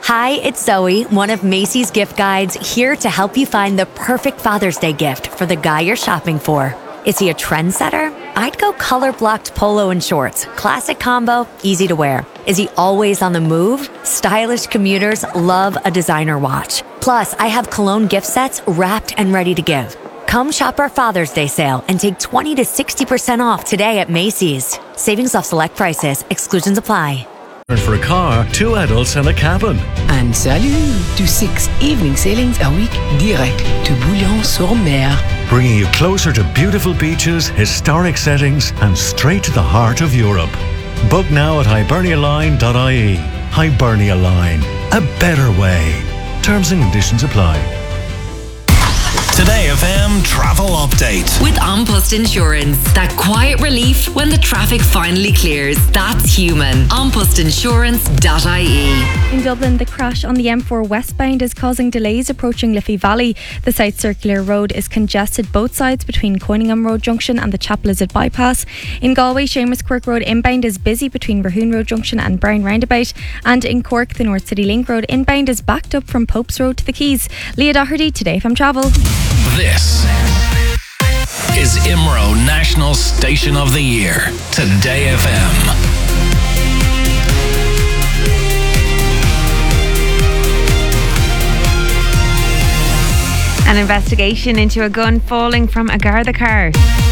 Hi, it's Zoe, one of Macy's gift guides, here to help you find the perfect Father's Day gift for the guy you're shopping for. Is he a trendsetter? I'd go color-blocked polo and shorts. Classic combo, easy to wear. Is he always on the move? Stylish commuters love a designer watch. Plus, I have cologne gift sets wrapped and ready to give. Come shop our Father's Day sale and take 20 to 60% off today at Macy's. Savings off select prices. Exclusions apply. For a car, 2 adults and a cabin. And salut to 6 evening sailings a week direct to Bouillon-sur-Mer. Bringing you closer to beautiful beaches, historic settings and straight to the heart of Europe. Book now at hibernialine.ie. Hibernia Line. A better way. Terms and conditions apply. Today FM travel update. With An Post Insurance. That quiet relief when the traffic finally clears. That's human. Anpostinsurance.ie. In Dublin, the crash on the M4 westbound is causing delays approaching Liffey Valley. The South Circular Road is congested both sides between Coyningham Road Junction and the Chapel Lizard Bypass. In Galway, Seamus Quirk Road inbound is busy between Rahoon Road Junction and Brown Roundabout. And in Cork, the North City Link Road inbound is backed up from Popes Road to the Quays. Leah Doherty, Today FM Travel. This is IMRO National Station of the Year. Today FM. An investigation into a gun falling from a Garda car.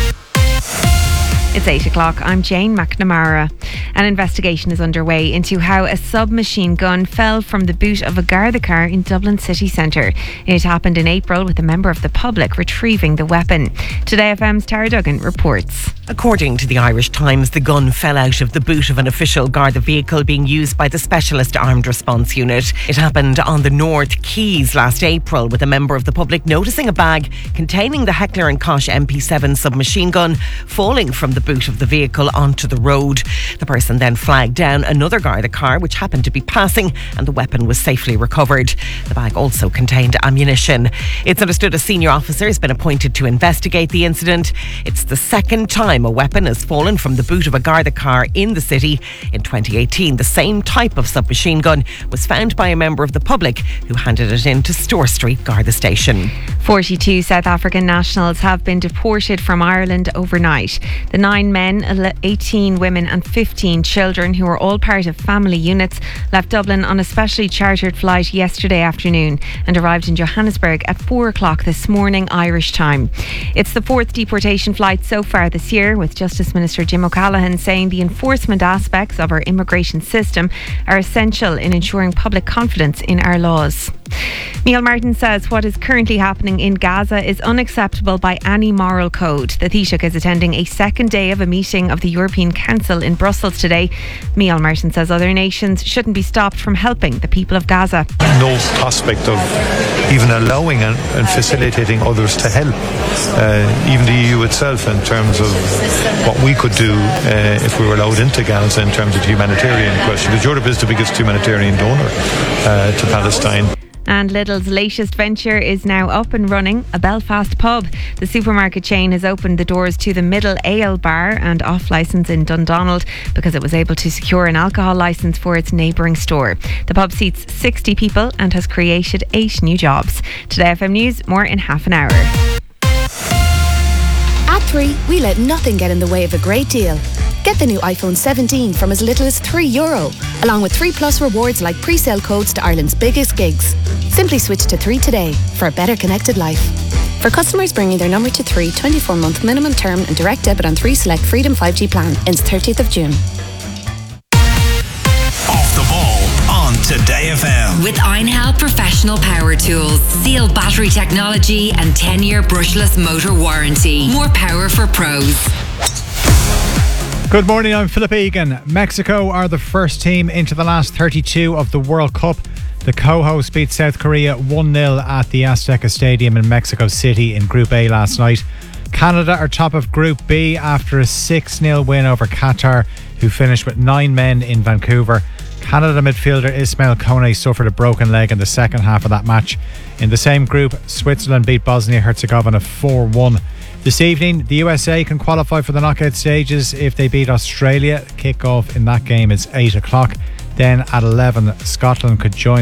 It's 8 o'clock. I'm Jane McNamara. An investigation is underway into how a submachine gun fell from the boot of a Garda car in Dublin city centre. It happened in April with a member of the public retrieving the weapon. Today FM's Tara Duggan reports. According to the Irish Times, the gun fell out of the boot of an official Garda vehicle being used by the Specialist Armed Response Unit. It happened on the North Quays last April with a member of the public noticing a bag containing the Heckler & Koch MP7 submachine gun falling from the boot of the vehicle onto the road. The person then flagged down another Garda car which happened to be passing, and the weapon was safely recovered. The bag also contained ammunition. It's understood a senior officer has been appointed to investigate the incident. It's the second time a weapon has fallen from the boot of a Garda car in the city. In 2018, the same type of submachine gun was found by a member of the public who handed it in to Store Street Garda Station. 42 South African nationals have been deported from Ireland overnight. The 9 men, 18 women and 15 children, who are all part of family units, left Dublin on a specially chartered flight yesterday afternoon and arrived in Johannesburg at 4 o'clock this morning Irish time. It's the 4th deportation flight so far this year, with Justice Minister Jim O'Callaghan saying the enforcement aspects of our immigration system are essential in ensuring public confidence in our laws. Neil Martin says what is currently happening in Gaza is unacceptable by any moral code. The Taoiseach is attending a second day of a meeting of the European Council in Brussels today. Neil Martin says other nations shouldn't be stopped from helping the people of Gaza. No prospect of even allowing and facilitating others to help. Even the EU itself, in terms of what we could do if we were allowed into Gaza in terms of the humanitarian question. Because Europe is the biggest humanitarian donor to Palestine. And Lidl's latest venture is now up and running, a Belfast pub. The supermarket chain has opened the doors to the Middle Ale Bar and off licence in Dundonald because it was able to secure an alcohol licence for its neighbouring store. The pub seats 60 people and has created 8 new jobs. Today FM News, more in half an hour. At 3, we let nothing get in the way of a great deal. Get the new iPhone 17 from as little as €3, along with 3 Plus rewards like pre-sale codes to Ireland's biggest gigs. Simply switch to 3 today for a better connected life. For customers bringing their number to 3, 24-month minimum term and direct debit on 3 select Freedom 5G plan ends 30th of June. Off the ball on Today FM. With Einhell Professional Power Tools. Seal battery technology and 10-year brushless motor warranty. More power for pros. Good morning, I'm Philip Egan. Mexico are the first team into the last 32 of the World Cup. The co-hosts beat South Korea 1-0 at the Azteca Stadium in Mexico City in Group A last night. Canada are top of Group B after a 6-0 win over Qatar, who finished with 9 men in Vancouver. Canada midfielder Ismail Kone suffered a broken leg in the second half of that match. In the same group, Switzerland beat Bosnia-Herzegovina 4-1. This evening, the USA can qualify for the knockout stages if they beat Australia. Kick-off in that game is 8 o'clock. Then at 11, Scotland could join